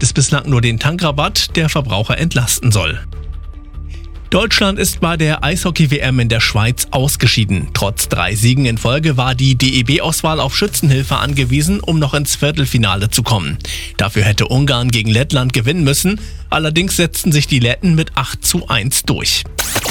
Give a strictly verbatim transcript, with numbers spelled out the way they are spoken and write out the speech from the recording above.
gibt es bislang nur den Tankrabatt, der Verbraucher entlasten soll. Deutschland ist bei der Eishockey-W M in der Schweiz ausgeschieden. Trotz drei Siegen in Folge war die D E B-Auswahl auf Schützenhilfe angewiesen, um noch ins Viertelfinale zu kommen. Dafür hätte Ungarn gegen Lettland gewinnen müssen, allerdings setzten sich die Letten mit acht zu eins durch.